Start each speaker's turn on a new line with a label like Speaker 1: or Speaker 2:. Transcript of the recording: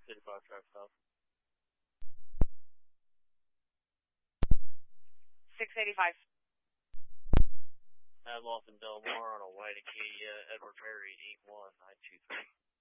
Speaker 1: 685 track south.
Speaker 2: 685.
Speaker 1: Have lost in Delmar on a white Acadia, Edward Perry, 81, 923.